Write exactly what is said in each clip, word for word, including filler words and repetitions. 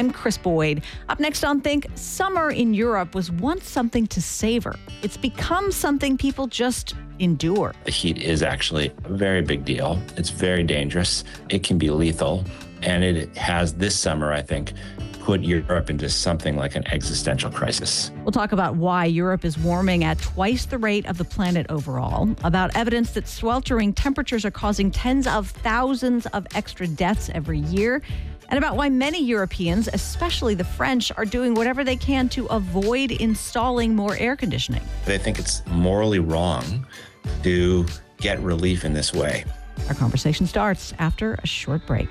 I'm Chris Boyd. Up next on Think, summer in Europe was once something to savor. It's become something people just endure. The heat is actually a very big deal. It's very dangerous. It can be lethal. And it has this summer, I think, put Europe into something like an existential crisis. We'll talk about why Europe is warming at twice the rate of the planet overall, about evidence that sweltering temperatures are causing tens of thousands of extra deaths every year, and about why many Europeans, especially the French, are doing whatever they can to avoid installing more air conditioning. I think it's morally wrong to get relief in this way. Our conversation starts after a short break.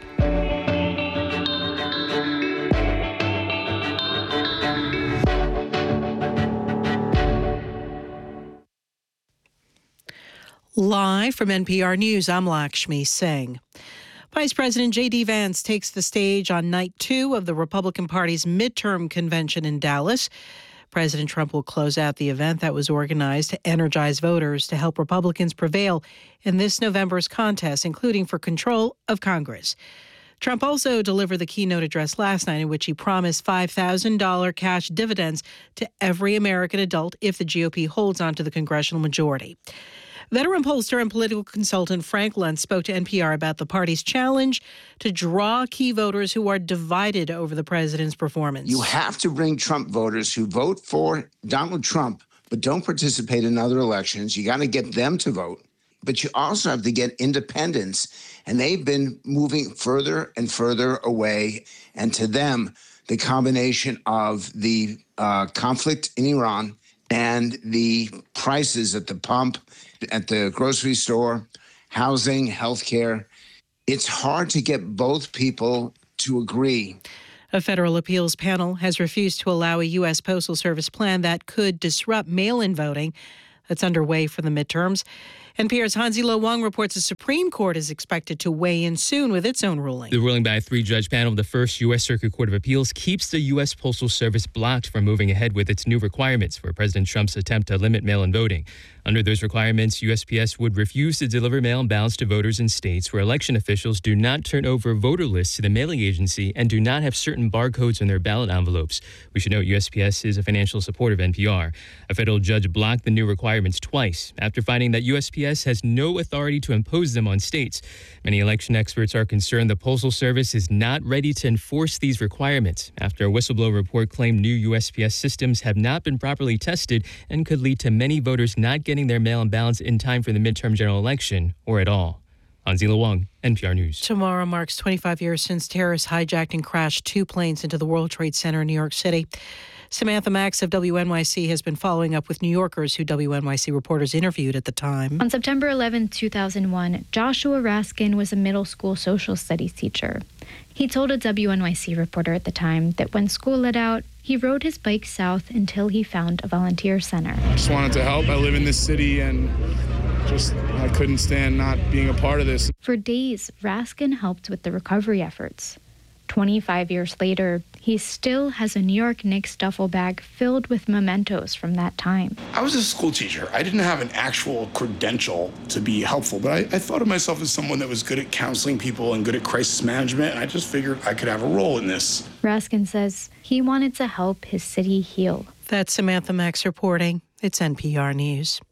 Live from N P R News, I'm Lakshmi Singh. Vice President J D. Vance takes the stage on night two of the Republican Party's midterm convention in Dallas. President Trump will close out the event that was organized to energize voters to help Republicans prevail in this November's contest, including for control of Congress. Trump also delivered the keynote address last night in which he promised five thousand dollars cash dividends to every American adult if the G O P holds on to the congressional majority. Veteran pollster and political consultant Frank Luntz spoke to N P R about the party's challenge to draw key voters who are divided over the president's performance. You have to bring Trump voters who vote for Donald Trump but don't participate in other elections. You got to get them to vote. But you also have to get independents, and they've been moving further and further away. And to them, the combination of the uh, conflict in Iran and the prices at the pump, at the grocery store, housing, healthcare, it's hard to get both people to agree. A federal appeals panel has refused to allow a U S Postal Service plan that could disrupt mail-in voting that's underway for the midterms. N P R's Hansi Lo Wang reports the Supreme Court is expected to weigh in soon with its own ruling. The ruling by a three-judge panel of the First U S Circuit Court of Appeals keeps the U S Postal Service blocked from moving ahead with its new requirements for President Trump's attempt to limit mail-in voting. Under those requirements, U S P S would refuse to deliver mail-in ballots to voters in states where election officials do not turn over voter lists to the mailing agency and do not have certain barcodes on their ballot envelopes. We should note U S P S is a financial supporter of N P R. A federal judge blocked the new requirements twice after finding that U S P S has no authority to impose them on states. Many election experts are concerned the Postal Service is not ready to enforce these requirements after a whistleblower report claimed new U S P S systems have not been properly tested and could lead to many voters not getting their mail-in ballots in time for the midterm general election or at all. Hansi Lo Wang, N P R News. Tomorrow marks twenty-five years since terrorists hijacked and crashed two planes into the World Trade Center in New York City. Samantha Max of W N Y C has been following up with New Yorkers who W N Y C reporters interviewed at the time. On September eleventh, two thousand one, Joshua Raskin was a middle school social studies teacher. He told a W N Y C reporter at the time that when school let out, he rode his bike south until he found a volunteer center. I just wanted to help. I live in this city and just I couldn't stand not being a part of this. For days, Raskin helped with the recovery efforts. twenty-five years later, he still has a New York Knicks duffel bag filled with mementos from that time. I was a school teacher. I didn't have an actual credential to be helpful, but I, I thought of myself as someone that was good at counseling people and good at crisis management, and I just figured I could have a role in this. Raskin says he wanted to help his city heal. That's Samantha Max reporting. It's N P R News.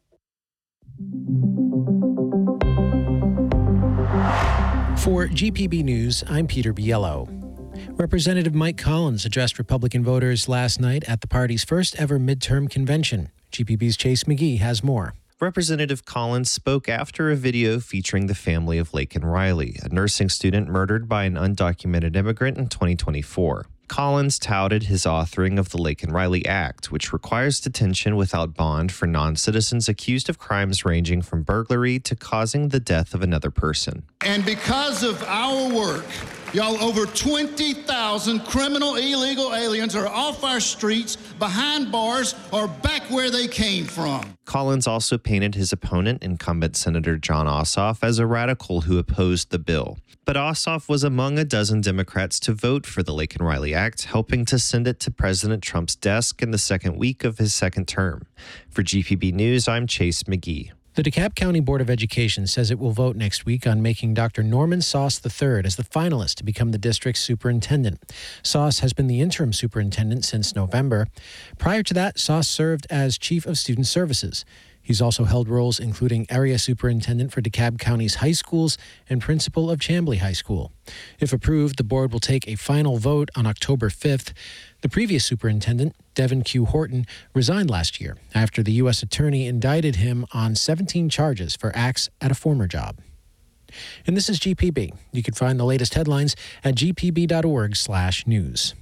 For G P B News, I'm Peter Biello. Representative Mike Collins addressed Republican voters last night at the party's first ever midterm convention. G P B's Chase McGee has more. Representative Collins spoke after a video featuring the family of Laken Riley, a nursing student murdered by an undocumented immigrant in twenty twenty-four. Collins touted his authoring of the Laken Riley Act, which requires detention without bond for non-citizens accused of crimes ranging from burglary to causing the death of another person. And because of our work, y'all, over twenty thousand criminal illegal aliens are off our streets, behind bars, or back where they came from. Collins also painted his opponent, incumbent Senator Jon Ossoff, as a radical who opposed the bill. But Ossoff was among a dozen Democrats to vote for the Laken Riley Act, helping to send it to President Trump's desk in the second week of his second term. For G P B News, I'm Chase McGee. The DeKalb County Board of Education says it will vote next week on making Doctor Norman Sauce the third as the finalist to become the district's superintendent. Sauce has been the interim superintendent since November. Prior to that, Sauce served as chief of student services. He's also held roles including area superintendent for DeKalb County's high schools and principal of Chamblee High School. If approved, the board will take a final vote on October fifth. The previous superintendent, Devin Q. Horton, resigned last year after the U S attorney indicted him on seventeen charges for acts at a former job. And this is G P B. You can find the latest headlines at g p b dot org slash news.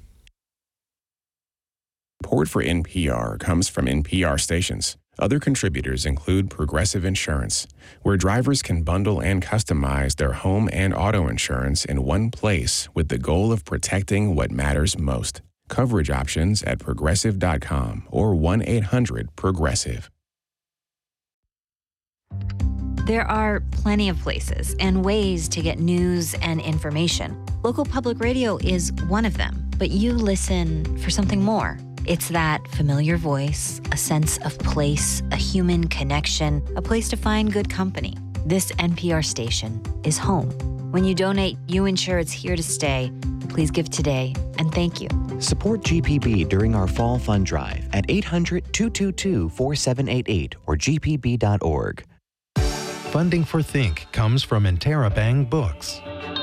Support for N P R comes from N P R stations. Other contributors include Progressive Insurance, where drivers can bundle and customize their home and auto insurance in one place with the goal of protecting what matters most. Coverage options at progressive dot com or one eight hundred progressive. There are plenty of places and ways to get news and information. Local public radio is one of them, but you listen for something more. It's that familiar voice, a sense of place, a human connection, a place to find good company. This N P R station is home. When you donate, you ensure it's here to stay. Please give today, and thank you. Support G P B during our fall fund drive at eight hundred, two two two, four seven eight eight or g p b dot org. Funding for Think comes from Interabang Books.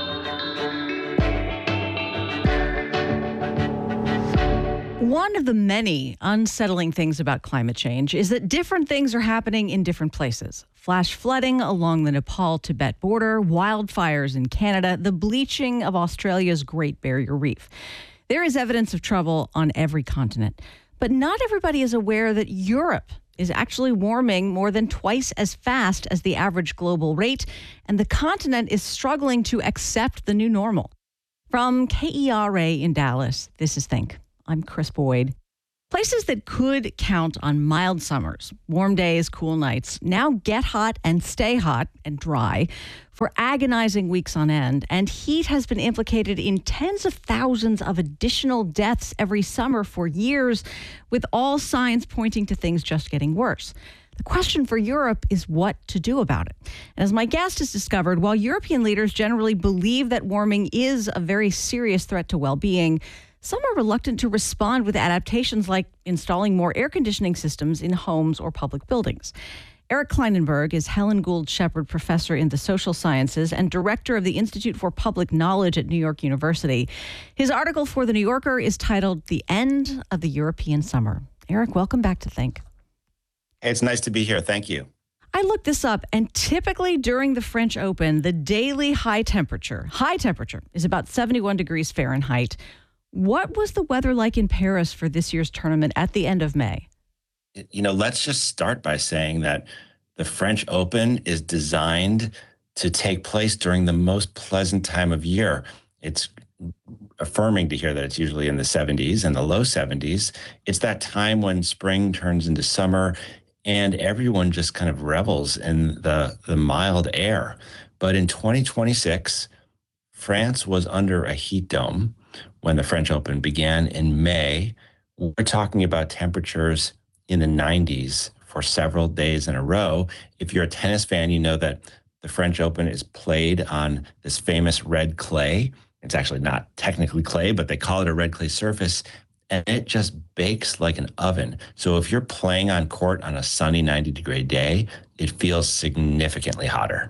One of the many unsettling things about climate change is that different things are happening in different places. Flash flooding along the Nepal-Tibet border, wildfires in Canada, the bleaching of Australia's Great Barrier Reef. There is evidence of trouble on every continent. But not everybody is aware that Europe is actually warming more than twice as fast as the average global rate, and the continent is struggling to accept the new normal. From K E R A in Dallas, this is Think. I'm Chris Boyd. Places that could count on mild summers, warm days, cool nights, now get hot and stay hot and dry for agonizing weeks on end. And heat has been implicated in tens of thousands of additional deaths every summer for years, with all signs pointing to things just getting worse. The question for Europe is what to do about it. And as my guest has discovered, while European leaders generally believe that warming is a very serious threat to well-being, some are reluctant to respond with adaptations like installing more air conditioning systems in homes or public buildings. Eric Klinenberg is Helen Gould Shepard Professor in the Social Sciences and Director of the Institute for Public Knowledge at New York University. His article for The New Yorker is titled The End of the European Summer. Eric, welcome back to Think. Hey, it's nice to be here. Thank you. I looked this up, and typically during the French Open, the daily high temperature, high temperature, is about seventy-one degrees Fahrenheit. What was the weather like in Paris for this year's tournament at the end of May? You know, let's just start by saying that the French Open is designed to take place during the most pleasant time of year. It's affirming to hear that it's usually in the seventies and the low seventies. It's that time when spring turns into summer and everyone just kind of revels in the, the mild air. But in twenty twenty-six, France was under a heat dome when the French Open began in May. We're talking about temperatures in the nineties for several days in a row. If you're a tennis fan, you know that the French Open is played on this famous red clay. It's actually not technically clay, but they call it a red clay surface, and it just bakes like an oven. So if you're playing on court on a sunny ninety degree day, it feels significantly hotter.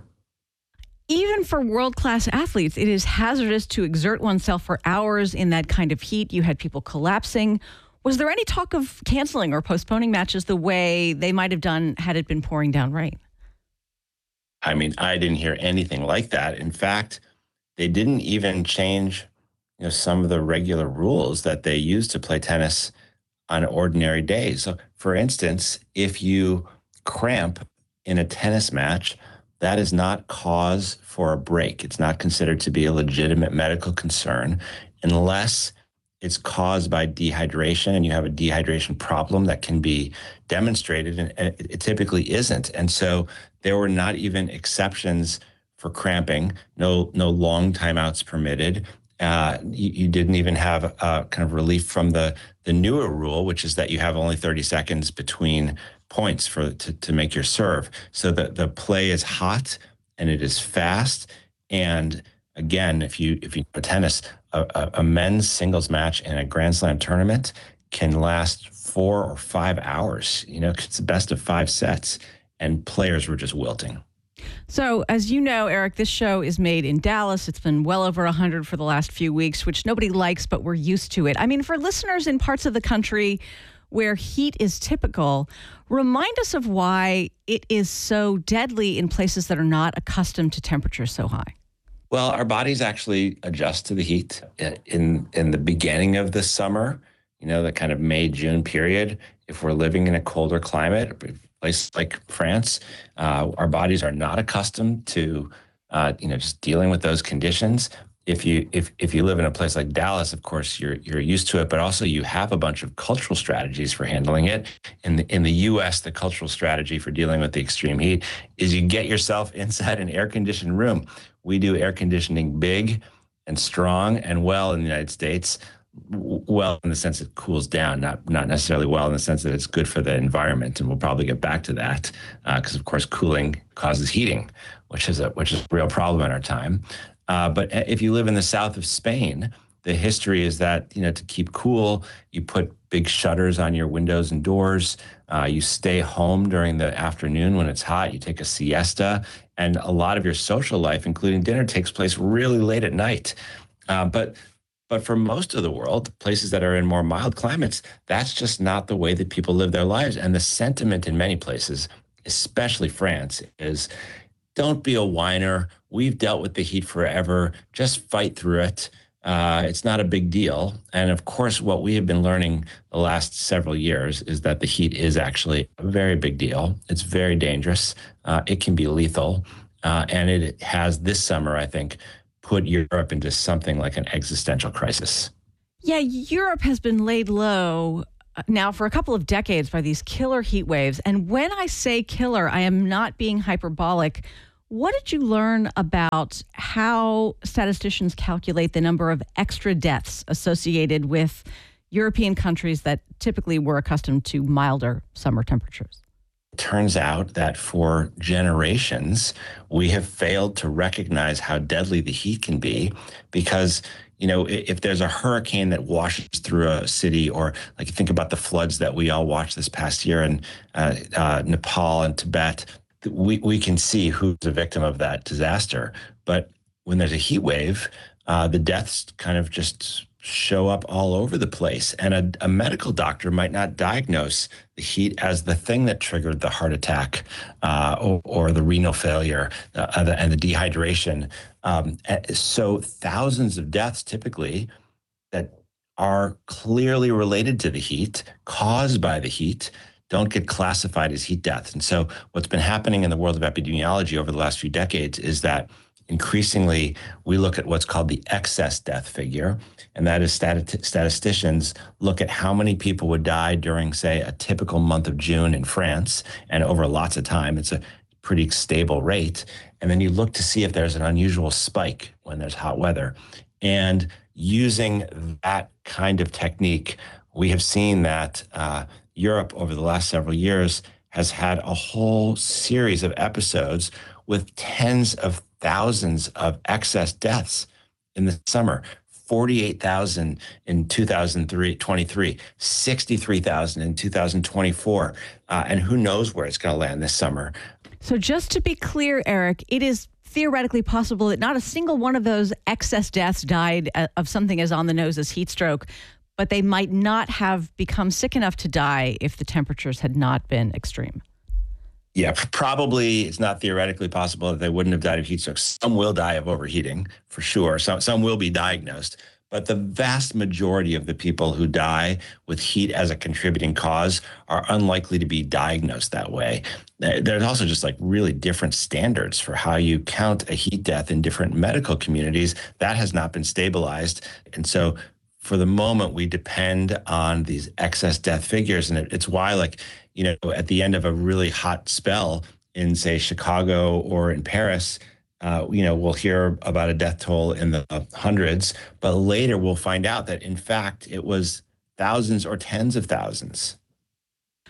Even for world-class athletes, it is hazardous to exert oneself for hours in that kind of heat. You had people collapsing. Was there any talk of canceling or postponing matches the way they might have done had it been pouring down rain? I mean, I didn't hear anything like that. In fact, they didn't even change, you know, some of the regular rules that they use to play tennis on ordinary days. So, for instance, if you cramp in a tennis match, that is not cause for a break. It's not considered to be a legitimate medical concern unless it's caused by dehydration and you have a dehydration problem that can be demonstrated, and it typically isn't. And so there were not even exceptions for cramping, no no long timeouts permitted. Uh, you, you didn't even have uh, kind of relief from the, the newer rule, which is that you have only thirty seconds between points for to, to make your serve. So the, the play is hot and it is fast. And again, if you if you know tennis, a, a, a men's singles match in a Grand Slam tournament can last four or five hours. You know, it's the best of five sets, and players were just wilting. So, as you know, Eric, this show is made in Dallas. It's been well over one hundred for the last few weeks, which nobody likes, but we're used to it. I mean, for listeners in parts of the country where heat is typical, remind us of why it is so deadly in places that are not accustomed to temperatures so high. Well, our bodies actually adjust to the heat in in the beginning of the summer, you know, the kind of May, June period. If we're living in a colder climate, a place like France, uh, our bodies are not accustomed to, uh, you know, just dealing with those conditions. If you if if you live in a place like Dallas, of course, you're you're used to it, but also you have a bunch of cultural strategies for handling it. In the in the U S, the cultural strategy for dealing with the extreme heat is you get yourself inside an air-conditioned room. We do air conditioning big and strong and well in the United States. Well, in the sense it cools down, not not necessarily well in the sense that it's good for the environment. And we'll probably get back to that because, uh, of course, cooling causes heating, which is a which is a real problem in our time. Uh, but if you live in the south of Spain, the history is that, you know, to keep cool, you put big shutters on your windows and doors. Uh, you stay home during the afternoon when it's hot. You take a siesta. And a lot of your social life, including dinner, takes place really late at night. Uh, but but for most of the world, places that are in more mild climates, that's just not the way that people live their lives. And the sentiment in many places, especially France, is don't be a whiner. We've dealt with the heat forever. Just fight through it. Uh, it's not a big deal. And of course, what we have been learning the last several years is that the heat is actually a very big deal. It's very dangerous. Uh, it can be lethal. Uh, and it has this summer, I think, put Europe into something like an existential crisis. Yeah, Europe has been laid low now for a couple of decades by these killer heat waves. And when I say killer, I am not being hyperbolic. What did you learn about how statisticians calculate the number of extra deaths associated with European countries that typically were accustomed to milder summer temperatures? It turns out that for generations, we have failed to recognize how deadly the heat can be because, you know, if there's a hurricane that washes through a city, or like you think about the floods that we all watched this past year in uh, uh, Nepal and Tibet, we, we can see who's a victim of that disaster. But when there's a heat wave, uh, the deaths kind of just show up all over the place. And a, a medical doctor might not diagnose the heat as the thing that triggered the heart attack uh, or, or the renal failure uh, and the dehydration. Um, so thousands of deaths typically that are clearly related to the heat, caused by the heat, don't get classified as heat deaths. And so what's been happening in the world of epidemiology over the last few decades is that increasingly we look at what's called the excess death figure. And that is stat- statisticians look at how many people would die during, say, a typical month of June in France, and over lots of time. It's a pretty stable rate. And then you look to see if there's an unusual spike when there's hot weather. And using that kind of technique, we have seen that uh, Europe over the last several years has had a whole series of episodes with tens of thousands of excess deaths in the summer. forty-eight thousand in two thousand twenty-three, sixty-three thousand in two thousand twenty-four, uh, and who knows where it's going to land this summer. So just to be clear, Eric, it is theoretically possible that not a single one of those excess deaths died of something as on the nose as heat stroke, but they might not have become sick enough to die if the temperatures had not been extreme. Yeah, probably it's not theoretically possible that they wouldn't have died of heat stroke. Some will die of overheating, for sure. Some, some will be diagnosed. But the vast majority of the people who die with heat as a contributing cause are unlikely to be diagnosed that way. There's also just like really different standards for how you count a heat death in different medical communities. That has not been stabilized. And so for the moment, we depend on these excess death figures. And it, it's why, like, you know, at the end of a really hot spell in, say, Chicago or in Paris, uh, you know, we'll hear about a death toll in the hundreds, but later we'll find out that, in fact, it was thousands or tens of thousands.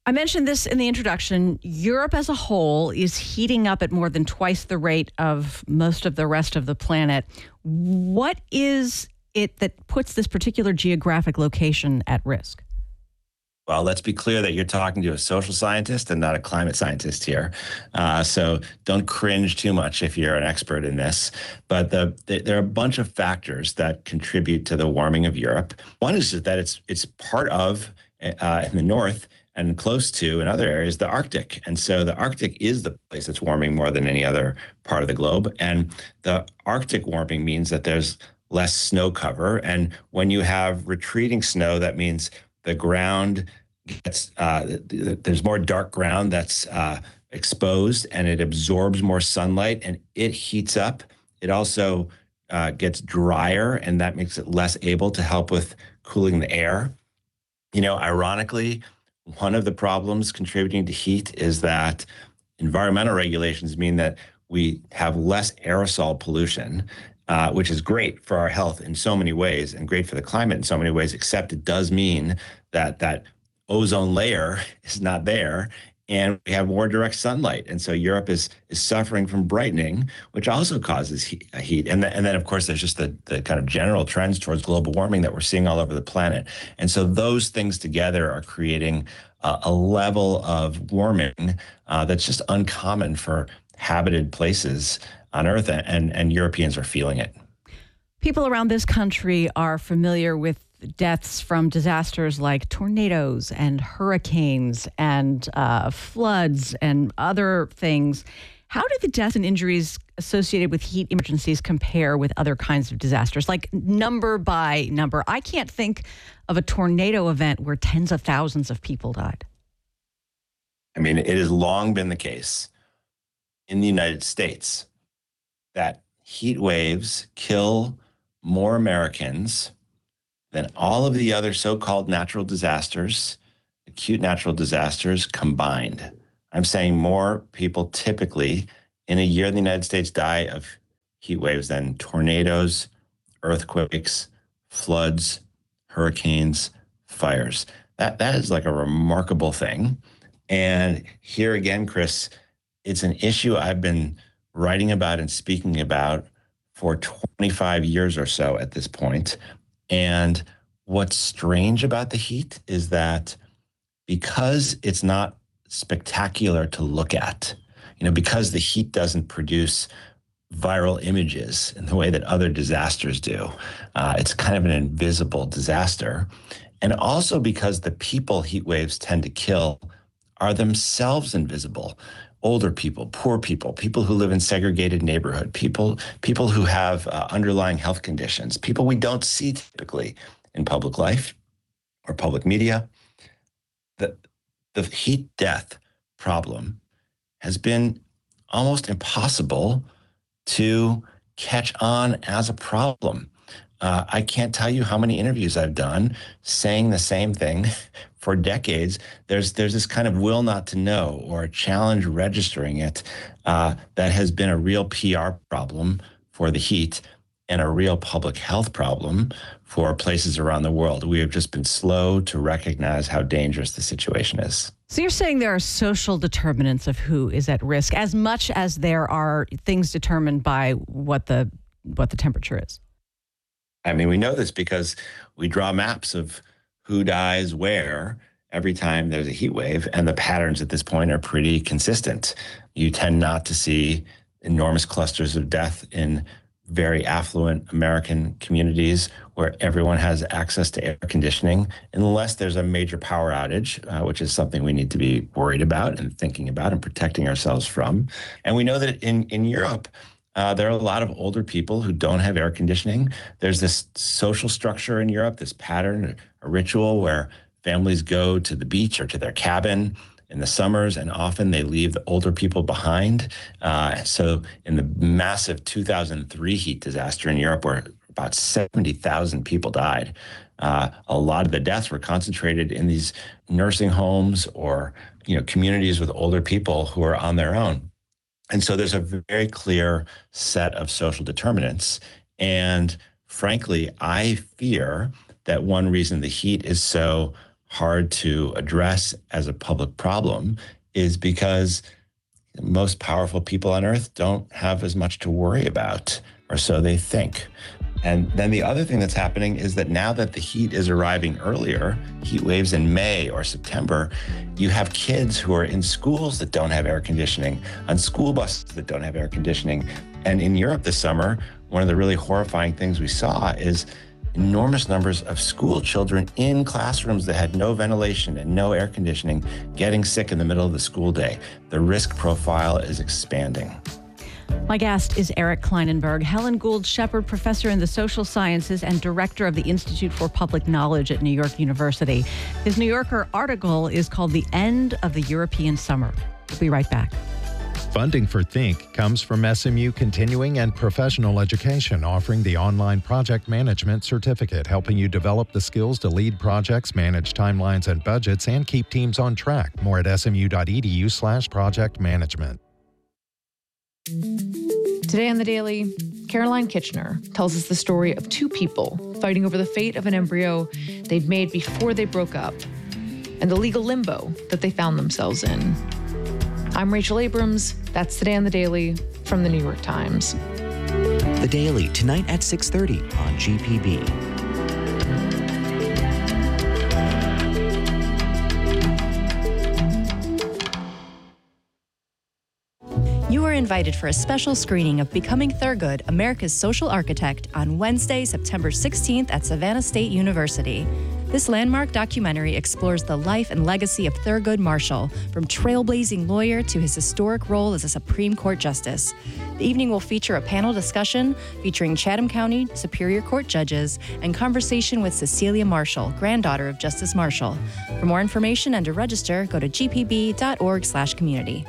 I mentioned this in the introduction. Europe as a whole is heating up at more than twice the rate of most of the rest of the planet. What is it that puts this particular geographic location at risk? Well, let's be clear that you're talking to a social scientist and not a climate scientist here. Uh, so don't cringe too much if you're an expert in this. But the, the, there are a bunch of factors that contribute to the warming of Europe. One is that it's it's part of, uh, in the north, and close to, in other areas, the Arctic. And so the Arctic is the place that's warming more than any other part of the globe. And the Arctic warming means that there's less snow cover. And when you have retreating snow, that means the ground gets, uh, there's more dark ground that's uh, exposed, and it absorbs more sunlight and it heats up. It also uh, gets drier, and that makes it less able to help with cooling the air. You know, ironically, one of the problems contributing to heat is that environmental regulations mean that we have less aerosol pollution, uh, which is great for our health in so many ways and great for the climate in so many ways, except it does mean that that ozone layer is not there, and we have more direct sunlight. And so Europe is is suffering from brightening, which also causes heat. heat. And, the, and then, of course, there's just the, the kind of general trends towards global warming that we're seeing all over the planet. And so those things together are creating uh, a level of warming uh, that's just uncommon for habited places on Earth, and, and Europeans are feeling it. People around this country are familiar with deaths from disasters like tornadoes and hurricanes and uh, floods and other things. How do the deaths and injuries associated with heat emergencies compare with other kinds of disasters, like number by number? I can't think of a tornado event where tens of thousands of people died. I mean, it has long been the case in the United States that heat waves kill more Americans than all of the other so-called natural disasters, acute natural disasters combined. I'm saying more people typically in a year in the United States die of heat waves than tornadoes, earthquakes, floods, hurricanes, fires. That that is like a remarkable thing. And here again, Chris, it's an issue I've been writing about and speaking about for twenty-five years or so at this point. And what's strange about the heat is that because it's not spectacular to look at, you know, because the heat doesn't produce viral images in the way that other disasters do, uh, it's kind of an invisible disaster. And also because the people heat waves tend to kill are themselves invisible. Older people, poor people, people who live in segregated neighborhood, people people who have uh, underlying health conditions, people we don't see typically in public life or public media. The, the heat death problem has been almost impossible to catch on as a problem. Uh, I can't tell you how many interviews I've done saying the same thing for decades. There's there's this kind of will not to know or a challenge registering it uh, that has been a real P R problem for the heat and a real public health problem for places around the world. We have just been slow to recognize how dangerous the situation is. So you're saying there are social determinants of who is at risk as much as there are things determined by what the what the temperature is? I mean, we know this because we draw maps of who dies where every time there's a heat wave, and the patterns at this point are pretty consistent. You tend not to see enormous clusters of death in very affluent American communities where everyone has access to air conditioning, unless there's a major power outage, uh, which is something we need to be worried about and thinking about and protecting ourselves from. And we know that in, in Europe, Uh, there are a lot of older people who don't have air conditioning. There's this social structure in Europe, this pattern, a ritual where families go to the beach or to their cabin in the summers, and often they leave the older people behind. Uh, so in the massive two thousand three heat disaster in Europe, where about seventy thousand people died, uh, a lot of the deaths were concentrated in these nursing homes or, you know, communities with older people who are on their own. And so there's a very clear set of social determinants. And frankly, I fear that one reason the heat is so hard to address as a public problem is because most powerful people on earth don't have as much to worry about, or so they think. And then the other thing that's happening is that now that the heat is arriving earlier, heat waves in May or September, you have kids who are in schools that don't have air conditioning, on school buses that don't have air conditioning. And in Europe this summer, one of the really horrifying things we saw is enormous numbers of school children in classrooms that had no ventilation and no air conditioning getting sick in the middle of the school day. The risk profile is expanding. My guest is Eric Klinenberg, Helen Gould Shepard Professor in the Social Sciences and Director of the Institute for Public Knowledge at New York University. His New Yorker article is called The End of the European Summer. We'll be right back. Funding for Think comes from S M U Continuing and Professional Education, offering the online project management certificate, helping you develop the skills to lead projects, manage timelines and budgets, and keep teams on track. More at smu.edu slash project management. Today on The Daily, Caroline Kitchener tells us the story of two people fighting over the fate of an embryo they'd made before they broke up and the legal limbo that they found themselves in. I'm Rachel Abrams. That's Today on The Daily from The New York Times. The Daily, tonight at six thirty on G P B. You are invited for a special screening of Becoming Thurgood, America's Social Architect, on Wednesday, September sixteenth at Savannah State University. This landmark documentary explores the life and legacy of Thurgood Marshall, from trailblazing lawyer to his historic role as a Supreme Court justice. The evening will feature a panel discussion featuring Chatham County Superior Court judges and conversation with Cecilia Marshall, granddaughter of Justice Marshall. For more information and to register, go to g p b dot org slash community.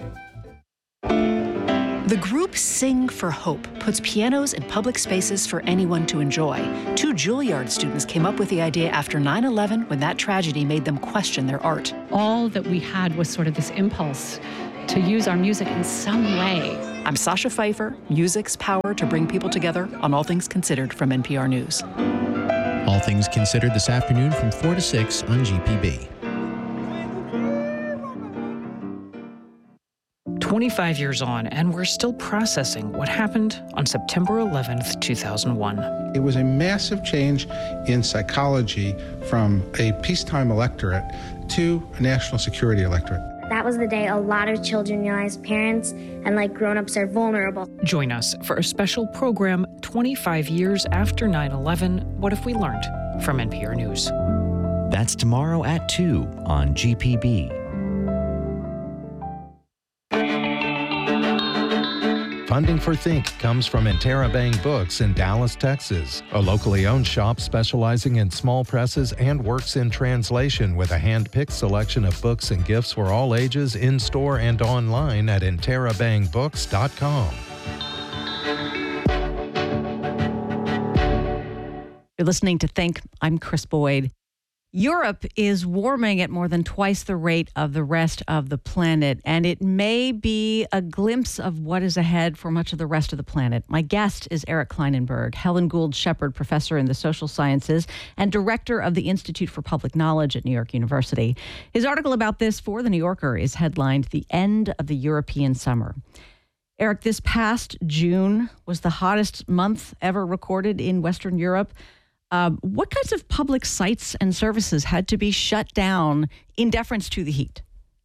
The group Sing for Hope puts pianos in public spaces for anyone to enjoy. Two Juilliard students came up with the idea after nine eleven, when that tragedy made them question their art. All that we had was sort of this impulse to use our music in some way. I'm Sasha Pfeiffer. Music's power to bring people together on All Things Considered from N P R News. All Things Considered this afternoon from four to six on G P B. twenty-five years on, and we're still processing what happened on September eleventh, two thousand one. It was a massive change in psychology from a peacetime electorate to a national security electorate. That was the day a lot of children realized parents and like grown-ups are vulnerable. Join us for a special program twenty-five years after nine eleven, What If We Learned? From N P R News. That's tomorrow at two on G P B. Funding for Think comes from Interabang Books in Dallas, Texas, a locally owned shop specializing in small presses and works in translation, with a hand-picked selection of books and gifts for all ages in-store and online at interabang books dot com. You're listening to Think. I'm Chris Boyd. Europe is warming at more than twice the rate of the rest of the planet, and it may be a glimpse of what is ahead for much of the rest of the planet. My guest is Eric Klinenberg, Helen Gould Shepard Professor in the Social Sciences and Director of the Institute for Public Knowledge at New York University. His article about this for The New Yorker is headlined The End of the European Summer. Eric, this past June was the hottest month ever recorded in Western Europe. Um, what kinds of public sites and services had to be shut down in deference to the heat?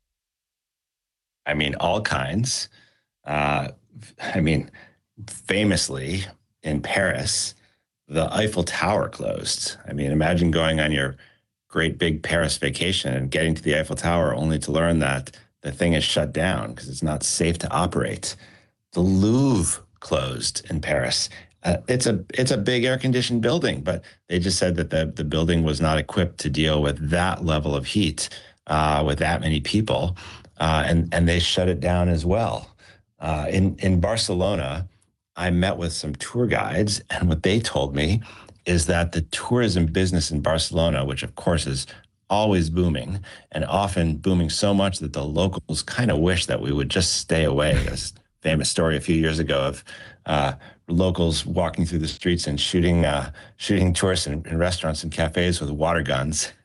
I mean, all kinds. Uh, I mean, famously in Paris, the Eiffel Tower closed. I mean, imagine going on your great big Paris vacation and getting to the Eiffel Tower only to learn that the thing is shut down because it's not safe to operate. The Louvre closed in Paris. Uh, it's a it's a big air-conditioned building, but they just said that the, the building was not equipped to deal with that level of heat uh, with that many people, uh, and and they shut it down as well. Uh, in in Barcelona, I met with some tour guides, and what they told me is that the tourism business in Barcelona, which of course is always booming, and often booming so much that the locals kind of wish that we would just stay away. There's a famous story a few years ago of uh, locals walking through the streets and shooting uh, shooting tourists in, in restaurants and cafes with water guns.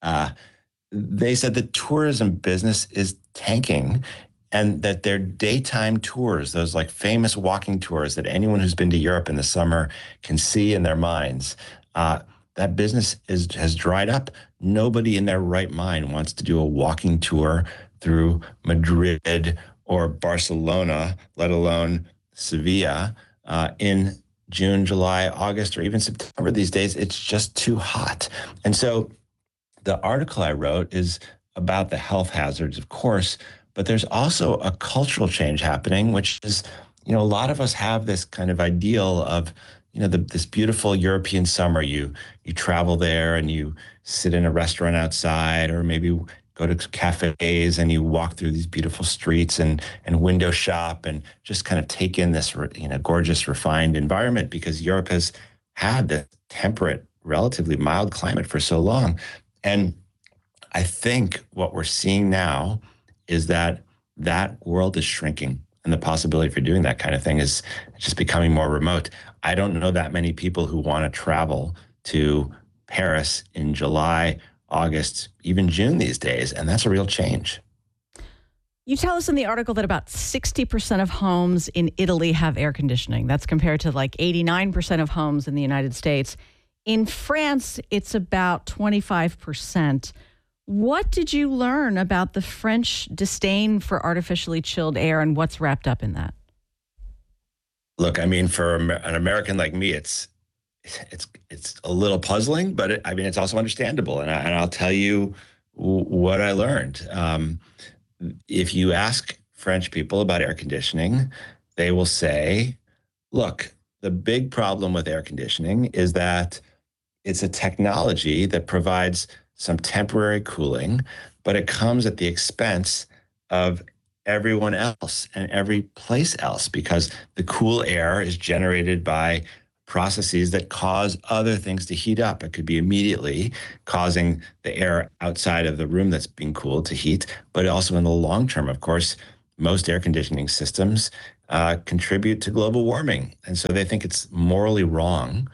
Uh, they said that tourism business is tanking and that their daytime tours, those like famous walking tours that anyone who's been to Europe in the summer can see in their minds, uh, that business is has dried up. Nobody in their right mind wants to do a walking tour through Madrid or Barcelona, let alone Sevilla, uh, in June, July, August, or even September these days. It's just too hot. And so the article I wrote is about the health hazards, of course, but there's also a cultural change happening, which is, you know, a lot of us have this kind of ideal of, you know, the, this beautiful European summer. You you travel there and you sit in a restaurant outside, or maybe go to cafes and you walk through these beautiful streets and and window shop and just kind of take in this, you know, gorgeous, refined environment, because Europe has had the temperate, relatively mild climate for so long. And I think what we're seeing now is that that world is shrinking, and the possibility for doing that kind of thing is just becoming more remote. I don't know that many people who want to travel to Paris in July, August, even June these days, and that's a real change. You tell us in the article that about sixty percent of homes in Italy have air conditioning. That's compared to like eighty-nine percent of homes in the United States. In France, it's about twenty-five percent. What did you learn about the French disdain for artificially chilled air, and what's wrapped up in that? Look, I mean, for an American like me, it's it's it's a little puzzling, but it, I mean, it's also understandable. And, I, and I'll tell you w- what I learned. Um, if you ask French people about air conditioning, they will say, look, the big problem with air conditioning is that it's a technology that provides some temporary cooling, but it comes at the expense of everyone else and every place else, because the cool air is generated by processes that cause other things to heat up. It could be immediately causing the air outside of the room that's being cooled to heat, but also in the long term, of course, most air conditioning systems uh, contribute to global warming. And so they think it's morally wrong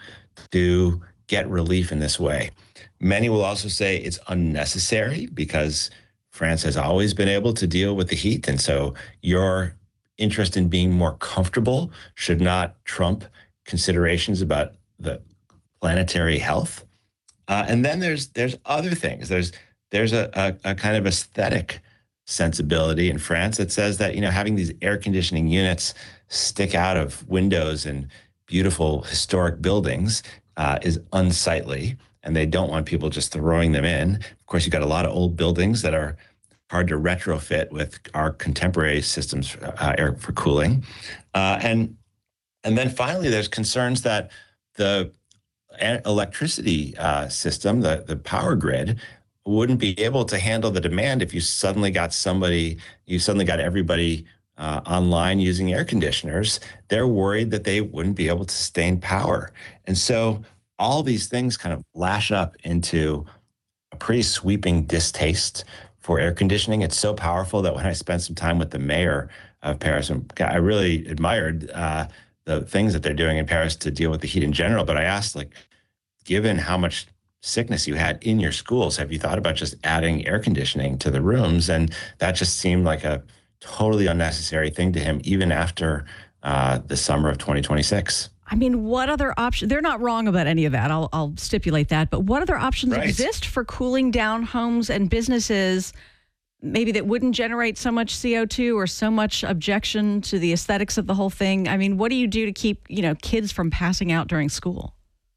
to get relief in this way. Many will also say it's unnecessary because France has always been able to deal with the heat. And so your interest in being more comfortable should not trump considerations about the planetary health. Uh, and then there's there's other things. There's there's a, a, a kind of aesthetic sensibility in France that says that, you know, having these air conditioning units stick out of windows in beautiful historic buildings uh, is unsightly. And they don't want people just throwing them in. Of course, you've got a lot of old buildings that are hard to retrofit with our contemporary systems uh, air for cooling. Uh, and and then finally, there's concerns that the electricity uh, system, the, the power grid, wouldn't be able to handle the demand if you suddenly got somebody, you suddenly got everybody uh, online using air conditioners. They're worried that they wouldn't be able to sustain power. And so all these things kind of lash up into a pretty sweeping distaste for air conditioning. It's so powerful that when I spent some time with the mayor of Paris, I really admired uh, the things that they're doing in Paris to deal with the heat in general. But I asked, like, given how much sickness you had in your schools, have you thought about just adding air conditioning to the rooms? And that just seemed like a totally unnecessary thing to him, even after uh, the summer of twenty twenty-six. I mean, what other options? They're not wrong about any of that. I'll, I'll stipulate that. But what other options right. exist for cooling down homes and businesses, maybe that wouldn't generate so much C O two or so much objection to the aesthetics of the whole thing? I mean, what do you do to keep, you know, kids from passing out during school?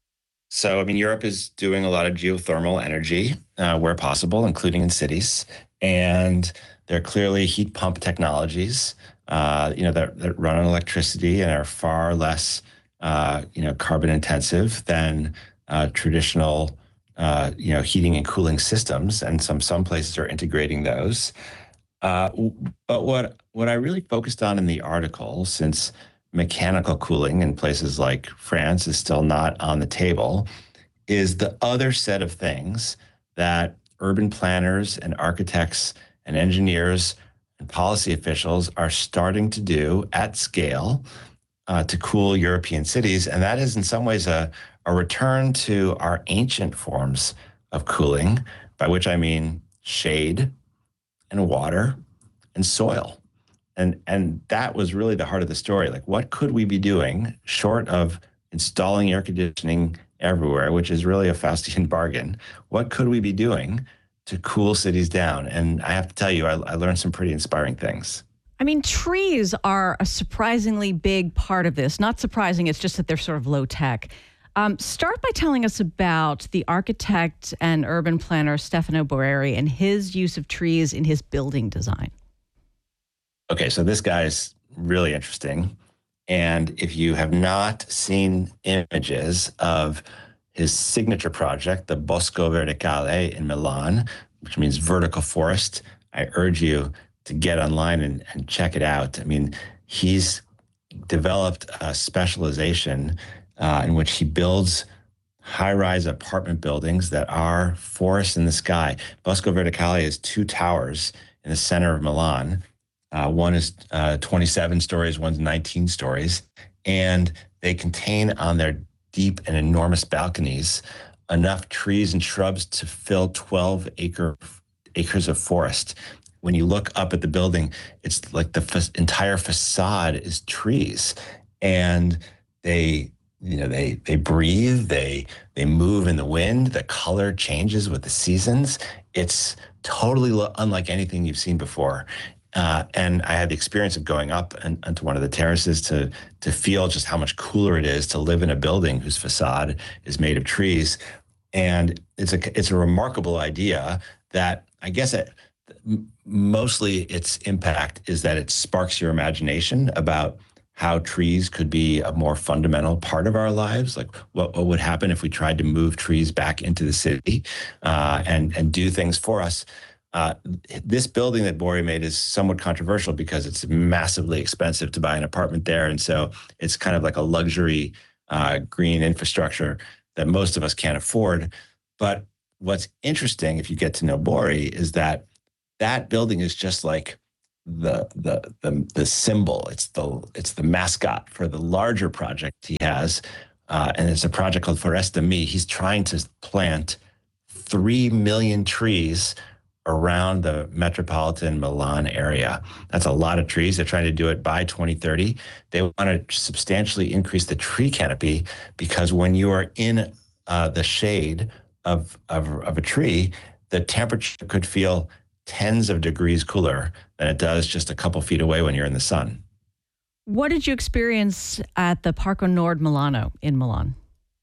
So, I mean, Europe is doing a lot of geothermal energy uh, where possible, including in cities. And there are clearly heat pump technologies, uh, you know, that, that run on electricity and are far less Uh, you know, carbon intensive than uh, traditional, uh, you know, heating and cooling systems, and some some places are integrating those. Uh, but what what I really focused on in the article, since mechanical cooling in places like France is still not on the table, is the other set of things that urban planners and architects and engineers and policy officials are starting to do at scale Uh, to cool European cities. And that is in some ways a, a return to our ancient forms of cooling, by which I mean shade and water and soil. And and that was really the heart of the story. Like, what could we be doing short of installing air conditioning everywhere, which is really a Faustian bargain? What could we be doing to cool cities down? And I have to tell you, I, I learned some pretty inspiring things. I mean, trees are a surprisingly big part of this. Not surprising, it's just that they're sort of low tech. Um, start by telling us about the architect and urban planner Stefano Boeri and his use of trees in his building design. Okay, so this guy's really interesting. And if you have not seen images of his signature project, the Bosco Verticale in Milan, which means vertical forest, I urge you to get online and, and check it out. I mean, he's developed a specialization uh, in which he builds high-rise apartment buildings that are forests in the sky. Bosco Verticale is two towers in the center of Milan. Uh, one is uh, twenty-seven stories, one's nineteen stories, and they contain on their deep and enormous balconies enough trees and shrubs to fill twelve acre acres of forest. When you look up at the building, it's like the fa- entire facade is trees, and they, you know, they they breathe, they they move in the wind. The color changes with the seasons. It's totally lo- unlike anything you've seen before. Uh, and I had the experience of going up and, onto one of the terraces to to feel just how much cooler it is to live in a building whose facade is made of trees. And it's a it's a remarkable idea that I guess it, mostly its impact is that it sparks your imagination about how trees could be a more fundamental part of our lives. Like what, what would happen if we tried to move trees back into the city uh, and and do things for us. Uh, this building that Boeri made is somewhat controversial because it's massively expensive to buy an apartment there. And so it's kind of like a luxury uh, green infrastructure that most of us can't afford. But what's interesting, if you get to know Boeri, is that that building is just like the the the, the symbol. It's the it's the mascot for the larger project he has. Uh, and it's a project called Foresta Mi. He's trying to plant three million trees around the metropolitan Milan area. That's a lot of trees. They're trying to do it by twenty thirty. They want to substantially increase the tree canopy because when you are in uh, the shade of, of, of a tree, the temperature could feel tens of degrees cooler than it does just a couple feet away when you're in the sun. What did you experience at the Parco Nord Milano in Milan?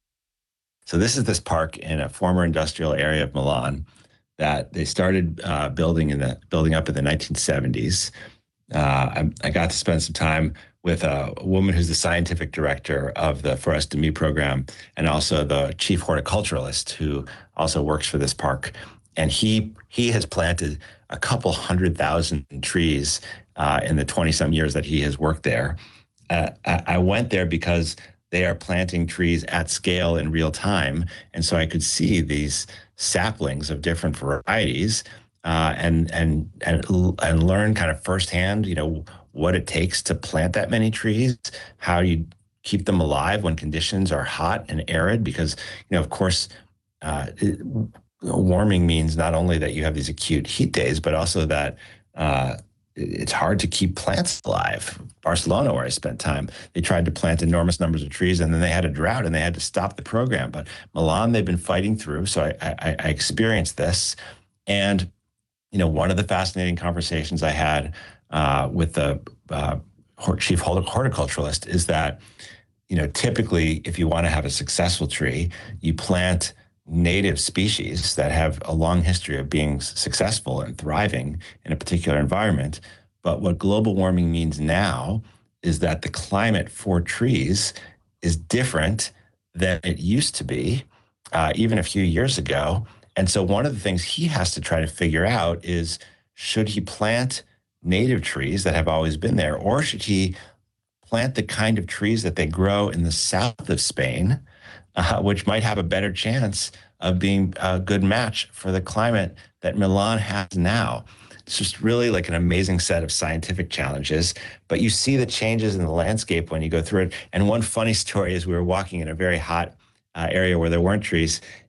So this is this park in a former industrial area of Milan that they started uh, building in the building up in the nineteen seventies. Uh, I, I got to spend some time with a, a woman who's the scientific director of the Foresta Mi program and also the chief horticulturalist who also works for this park. And he he has planted a couple hundred thousand trees uh, in the twenty-some years that he has worked there. Uh, I, I went there because they are planting trees at scale in real time. And so I could see these saplings of different varieties uh, and and and and learn kind of firsthand, you know, what it takes to plant that many trees, how you keep them alive when conditions are hot and arid, because, you know, of course, uh, it, warming means not only that you have these acute heat days, but also that uh, it's hard to keep plants alive. Barcelona, where I spent time, they tried to plant enormous numbers of trees and then they had a drought and they had to stop the program. But Milan, they've been fighting through. So I, I, I experienced this. And, you know, one of the fascinating conversations I had uh, with the uh, chief horticulturalist is that, you know, typically if you want to have a successful tree, you plant native species that have a long history of being successful and thriving in a particular environment. But what global warming means now is that the climate for trees is different than it used to be, uh, even a few years ago. And so one of the things he has to try to figure out is, should he plant native trees that have always been there, or should he plant the kind of trees that they grow in the south of Spain, uh, which might have a better chance of being a good match for the climate that Milan has now. It's just really like an amazing set of scientific challenges, but you see the changes in the landscape when you go through it. And one funny story is we were walking in a very hot uh, area where there weren't trees,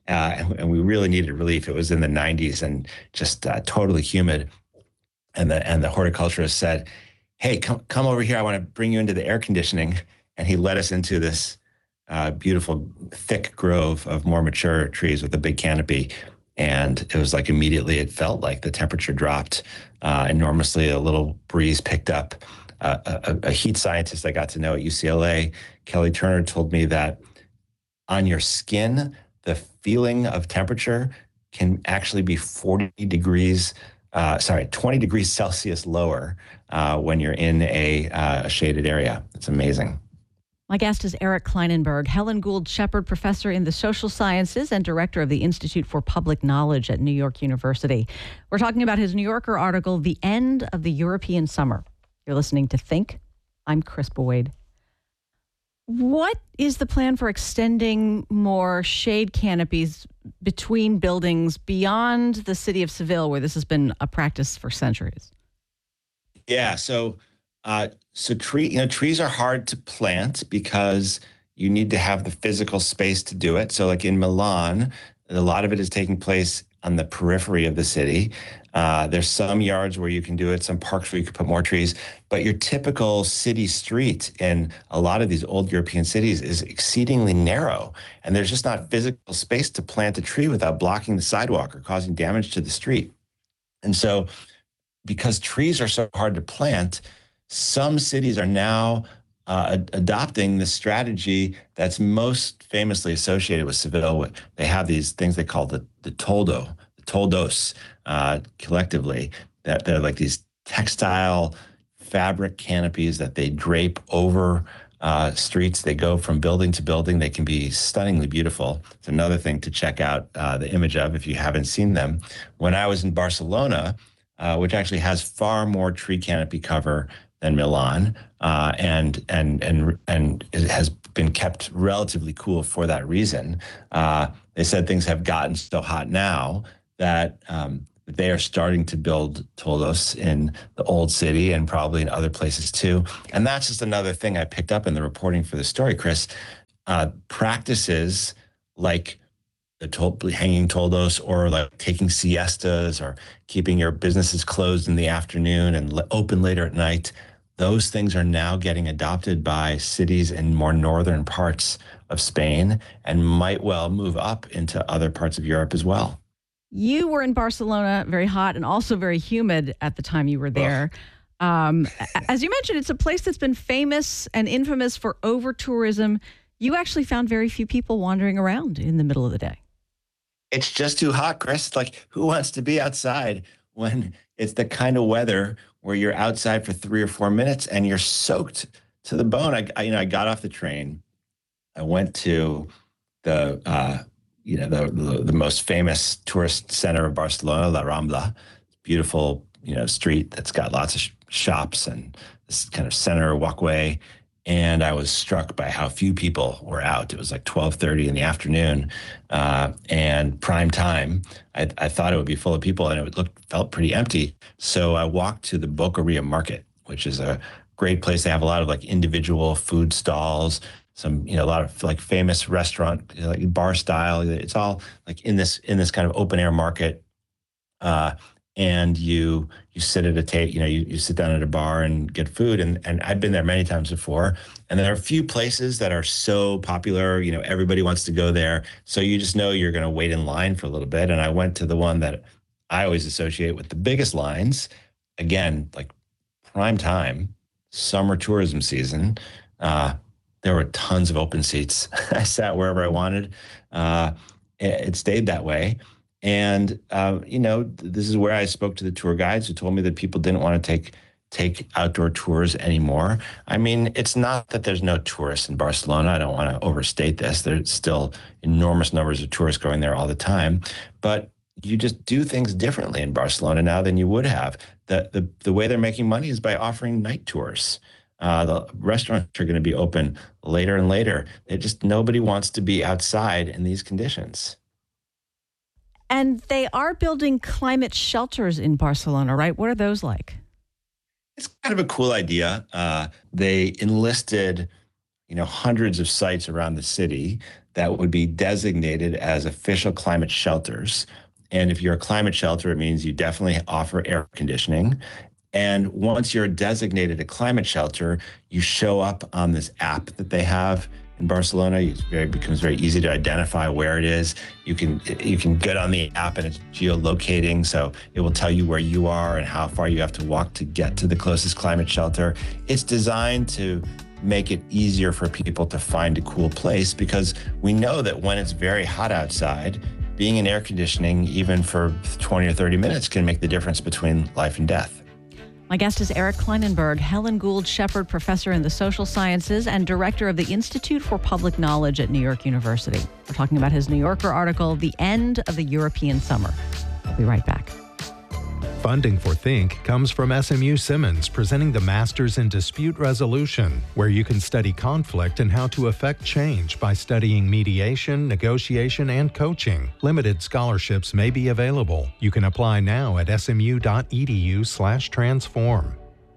uh, and, and we really needed relief. It was in the nineties and just uh, totally humid. And the and the horticulturist said, "Hey, come come over here. I want to bring you into the air conditioning." And he led us into this uh, beautiful, thick grove of more mature trees with a big canopy. And it was like immediately it felt like the temperature dropped uh, enormously. A little breeze picked up. Uh, a, a heat scientist I got to know at U C L A, Kelly Turner, told me that on your skin, the feeling of temperature can actually be forty degrees Uh, sorry, twenty degrees Celsius lower uh, when you're in a, uh, a shaded area. It's amazing. My guest is Eric Klinenberg, Helen Gould Shepard Professor in the Social Sciences and Director of the Institute for Public Knowledge at New York University. We're talking about his New Yorker article, The End of the European Summer. You're listening to Think. I'm Chris Boyd. What is the plan for extending more shade canopies between buildings beyond the city of Seville, where this has been a practice for centuries? Yeah, so uh, so tree, you know, trees are hard to plant because you need to have the physical space to do it. So, like in Milan, a lot of it is taking place on the periphery of the city. Uh, there's some yards where you can do it, some parks where you can put more trees, but your typical city street in a lot of these old European cities is exceedingly narrow, and there's just not physical space to plant a tree without blocking the sidewalk or causing damage to the street. And so because trees are so hard to plant, some cities are now uh, ad- adopting the strategy that's most famously associated with Seville. They have these things they call the, the toldo, the toldos, uh, collectively, that they're like these textile fabric canopies that they drape over uh, streets. They go from building to building. They can be stunningly beautiful. It's another thing to check out uh, the image of if you haven't seen them. When I was in Barcelona, uh, which actually has far more tree canopy cover than Milan, uh, and and and and it has been kept relatively cool for that reason. Uh, they said things have gotten so hot now that um, they are starting to build toldos in the old city and probably in other places too. And that's just another thing I picked up in the reporting for the story, Chris. Uh, practices like the tol- hanging toldos, or like taking siestas, or keeping your businesses closed in the afternoon and le- open later at night. Those things are now getting adopted by cities in more northern parts of Spain and might well move up into other parts of Europe as well. You were in Barcelona, very hot and also very humid at the time you were there. Um, as you mentioned, it's a place that's been famous and infamous for over-tourism. You actually found very few people wandering around in the middle of the day. It's just too hot, Chris. It's like, who wants to be outside when it's the kind of weather where you're outside for three or four minutes and you're soaked to the bone? I, I you know, I got off the train. I went to the, uh, you know, the, the the most famous tourist center of Barcelona, La Rambla, beautiful, you know, street that's got lots of sh- shops and this kind of center walkway. And I was struck by how few people were out. It was like twelve thirty in the afternoon, uh, and prime time. I, I thought it would be full of people, and it looked felt pretty empty. So I walked to the Boqueria Market, which is a great place. They have a lot of like individual food stalls, some, you know, a lot of like famous restaurant, you know, like bar style. It's all like in this in this kind of open air market. Uh, and you you sit at a table, you know, you, you sit down at a bar and get food. And, and I've been there many times before. And there are a few places that are so popular, you know, everybody wants to go there. So you just know you're going to wait in line for a little bit. And I went to the one that I always associate with the biggest lines. Again, like prime time, summer tourism season. Uh, there were tons of open seats. I sat wherever I wanted. Uh, it, it stayed that way. And, uh, you know, this is where I spoke to the tour guides who told me that people didn't want to take take outdoor tours anymore. I mean, it's not that there's no tourists in Barcelona. I don't want to overstate this. There's still enormous numbers of tourists going there all the time. But you just do things differently in Barcelona now than you would have. The the, the way they're making money is by offering night tours. Uh, the restaurants are going to be open later and later. It just, nobody wants to be outside in these conditions. And they are building climate shelters in Barcelona, right? What are those like? It's kind of a cool idea. Uh, they enlisted, you know, hundreds of sites around the city that would be designated as official climate shelters. And if you're a climate shelter, it means you definitely offer air conditioning. And once you're designated a climate shelter, you show up on this app that they have in Barcelona. It very, becomes very easy to identify where it is. You can you can get on the app and it's geolocating, so it will tell you where you are and how far you have to walk to get to the closest climate shelter. It's designed to make it easier for people to find a cool place, because we know that when it's very hot outside, being in air conditioning, even for twenty or thirty minutes, can make the difference between life and death. My guest is Eric Klinenberg, Helen Gould Shepherd Professor in the Social Sciences and Director of the Institute for Public Knowledge at New York University. We're talking about his New Yorker article, The End of the European Summer. We'll be right back. Funding for Think comes from S M U Simmons, presenting the Masters in Dispute Resolution, where you can study conflict and how to affect change by studying mediation, negotiation, and coaching. Limited scholarships may be available. You can apply now at smu.edu slash transform.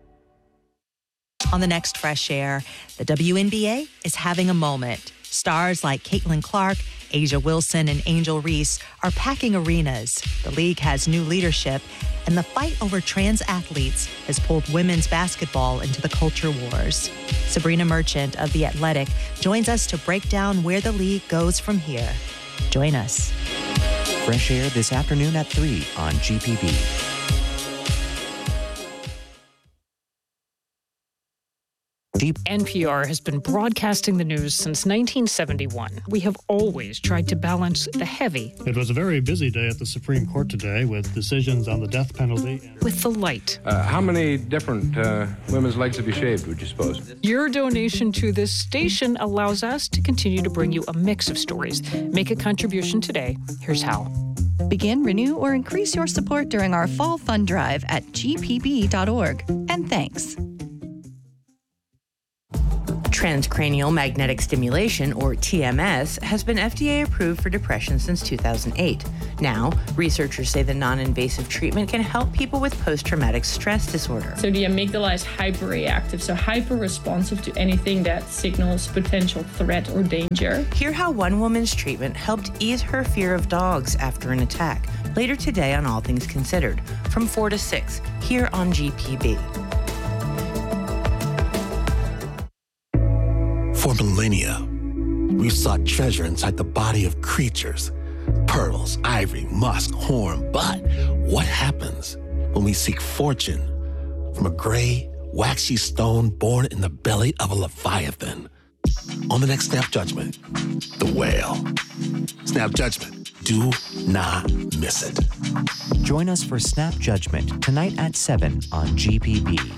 On the next Fresh Air, the W N B A is having a moment. Stars like Caitlin Clark, Asia Wilson, and Angel Reese are packing arenas. The league has new leadership, and the fight over trans athletes has pulled women's basketball into the culture wars. Sabrina Merchant of The Athletic joins us to break down where the league goes from here. Join us. Fresh Air this afternoon at three on G P B. N P R has been broadcasting the news since nineteen seventy-one. We have always tried to balance the heavy. It was a very busy day at the Supreme Court today with decisions on the death penalty. With the light. Uh, how many different uh, women's legs have you shaved, would you suppose? Your donation to this station allows us to continue to bring you a mix of stories. Make a contribution today. Here's how. Begin, renew, or increase your support during our fall fund drive at g p b dot org. And thanks. Transcranial magnetic stimulation, or T M S, has been F D A approved for depression since two thousand eight. Now, researchers say the non-invasive treatment can help people with post-traumatic stress disorder. So the amygdala is hyperreactive, so hyper-responsive to anything that signals potential threat or danger. Hear how one woman's treatment helped ease her fear of dogs after an attack. Later today on All Things Considered, from four to six, here on G P B. For millennia, we've sought treasure inside the body of creatures. Pearls, ivory, musk, horn. But what happens when we seek fortune from a gray, waxy stone born in the belly of a leviathan? On the next Snap Judgment, the whale. Snap Judgment. Do not miss it. Join us for Snap Judgment tonight at seven on G P B.